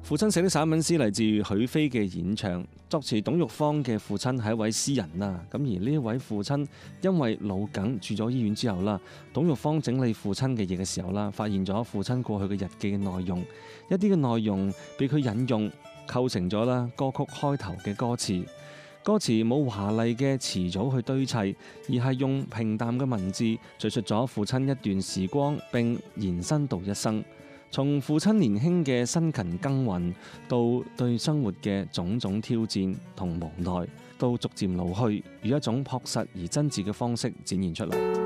父親寫的散文詩嚟自許飛嘅演唱，作詞董玉芳嘅父親係一位詩人啦。咁而呢一位父親因為腦梗住咗醫院之後啦，董玉芳整理父親嘅嘢嘅時候啦，發現咗父親過去嘅日記嘅內容，一啲嘅內容被佢引用，構成咗啦歌曲開頭嘅歌詞。歌詞冇華麗嘅詞組去堆砌，而係用平淡嘅文字敘述咗父親一段時光，並延伸到一生。從父親年輕嘅辛勤耕耘，到對生活嘅種種挑戰同無奈，到逐漸老去，以一種樸實而真摯嘅方式展現出嚟。